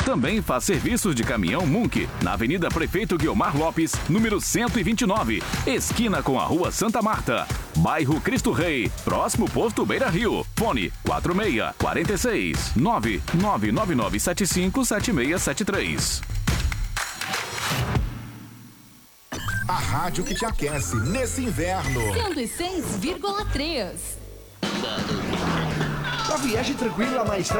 Também faz serviços de caminhão Munk, na Avenida Prefeito Guiomar Lopes, número 129, esquina com a Rua Santa Marta, bairro Cristo Rei, próximo posto Beira Rio. Fone 46 999757673. A rádio que te aquece nesse inverno. 106,3. A viagem tranquila na estrada.